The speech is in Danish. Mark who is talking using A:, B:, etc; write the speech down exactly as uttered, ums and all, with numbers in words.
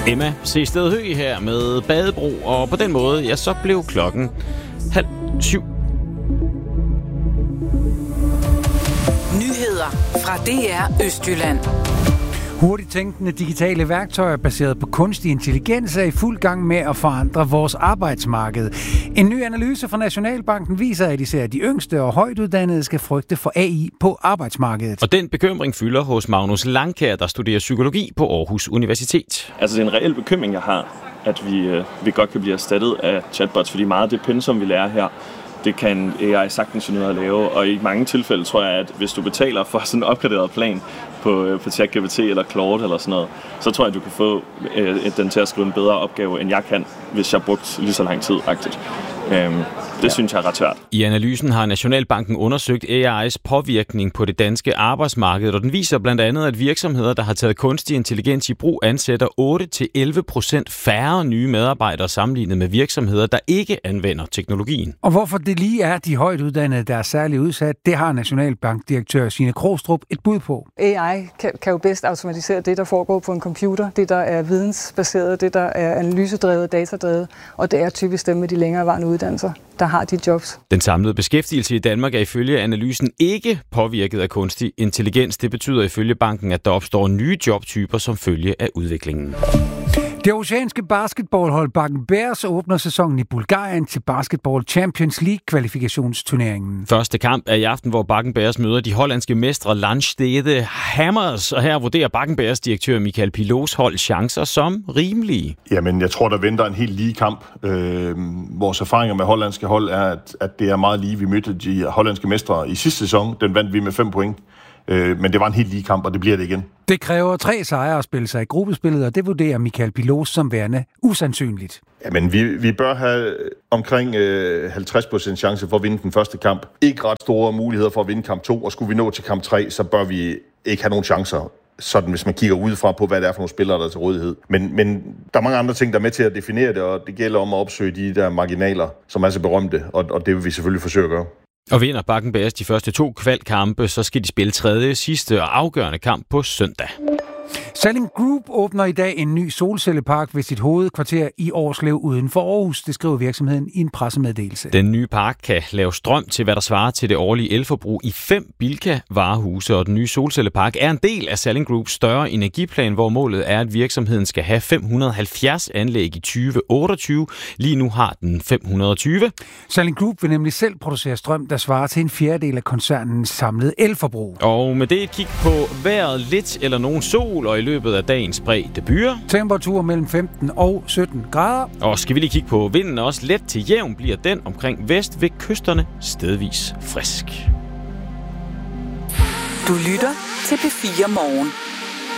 A: Emma C. Stedhøg her med Badebro, og på den måde, ja, så blev klokken halv syv.
B: Nyheder fra D R Østjylland.
C: Hurtigt tænkende digitale værktøjer baseret på kunstig intelligens er i fuld gang med at forandre vores arbejdsmarked. En ny analyse fra Nationalbanken viser, at især de yngste og højtuddannede skal frygte for A I på arbejdsmarkedet.
A: Og den bekymring fylder hos Magnus Langkær, der studerer psykologi på Aarhus Universitet.
D: Altså det er en reel bekymring, jeg har, at vi, øh, vi godt kan blive erstattet af chatbots, fordi meget af det pensum, vi lærer her, det kan A I sagtens finde ud af at lave, og i mange tilfælde tror jeg, at hvis du betaler for sådan en opgraderet plan på, på ChatGPT eller Claude eller sådan noget, så tror jeg, at du kan få øh, den til at skrive en bedre opgave, end jeg kan, hvis jeg brugt lige så lang tid-agtigt. Øhm, det ja. synes jeg er ret svært.
A: I analysen har Nationalbanken undersøgt A I's påvirkning på det danske arbejdsmarked, og den viser blandt andet, at virksomheder, der har taget kunstig intelligens i brug, ansætter otte til elleve procent færre nye medarbejdere sammenlignet med virksomheder, der ikke anvender teknologien.
C: Og hvorfor det lige er de højt uddannede, der er særligt udsat, det har Nationalbankdirektør Signe Krogstrup et bud på.
E: A I kan, kan jo bedst automatisere det, der foregår på en computer, det, der er vidensbaseret, det, der er analysedrevet, datadrevet, og det er typisk dem med de længerevarende uddannelser, der har de jobs.
A: Den samlede beskæftigelse i Danmark er ifølge analysen ikke påvirket af kunstig intelligens. Det betyder ifølge banken, at der opstår nye jobtyper som følge af udviklingen.
C: Det oceanske basketballhold Bakken Bears åbner sæsonen i Bulgarien til Basketball Champions League-kvalifikationsturneringen.
A: Første kamp er i aften, hvor Bakken Bears møder de hollandske mestre Landstede Hammers, og her vurderer Bakken Bears direktør Michael Pilos hold chancer som rimelige.
F: Jamen, jeg tror, der venter en helt lige kamp. Øh, vores erfaringer med hollandske hold er, at, at det er meget lige. Vi mødte de hollandske mestre i sidste sæson. Den vandt vi med fem point. Men det var en helt lige kamp, og det bliver det igen.
C: Det kræver tre sejre at spille sig i gruppespillet, og det vurderer Michael Pilos som værende usandsynligt.
F: Jamen, vi, vi bør have omkring øh, halvtreds procent chance for at vinde den første kamp. Ikke ret store muligheder for at vinde kamp to, og skulle vi nå til kamp tre, så bør vi ikke have nogen chancer. Sådan, hvis man kigger udefra på, hvad det er for nogle spillere, der er til rådighed. Men, men der er mange andre ting, der er med til at definere det, og det gælder om at opsøge de der marginaler, som er så berømte, og, og det vil vi selvfølgelig forsøge at gøre.
A: Og vinder Bakken Bears de første to kvalkampe, så skal de spille tredje, sidste og afgørende kamp på søndag.
C: Salling Group åbner i dag en ny solcellepark ved sit hovedkvarter i Årslev uden for Aarhus. Det skriver virksomheden i en pressemeddelelse.
A: Den nye park kan lave strøm til, hvad der svarer til det årlige elforbrug i fem Bilka-varehuse, og den nye solcellepark er en del af Salling Groups større energiplan, hvor målet er, at virksomheden skal have fem hundrede og halvfjerds anlæg i tyve otteogtyve. Lige nu har den fem hundrede og tyve.
C: Salling Group vil nemlig selv producere strøm, der svarer til en fjerdedel af koncernens samlede elforbrug.
A: Og med det et kig på vejret, lidt eller nogen sol, og i løbet af dagens spredte byer.
C: Temperatur mellem femten og sytten grader.
A: Og skal vi lige kigge på vinden også. Let til jævn bliver den omkring vest ved kysterne stedvis frisk.
B: Du lytter til P fire Morgen.